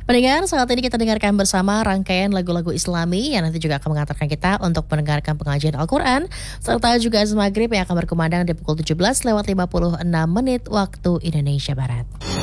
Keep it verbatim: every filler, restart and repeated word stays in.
Pendengar, saat ini kita dengarkan bersama rangkaian lagu-lagu Islami yang nanti juga akan mengantarkan kita untuk mendengarkan pengajian Al-Quran serta juga azan maghrib yang akan berkumandang di pukul tujuh belas lewat lima puluh enam menit waktu Indonesia Barat.